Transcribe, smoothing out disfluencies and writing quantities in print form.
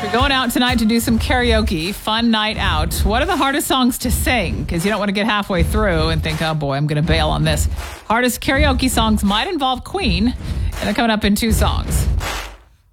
Going out tonight to do some karaoke, fun night out. What are the hardest songs to sing? Because you don't want to get halfway through and think, oh boy, I'm going to bail on this. Hardest karaoke songs might involve Queen, and they're coming up in 2 songs.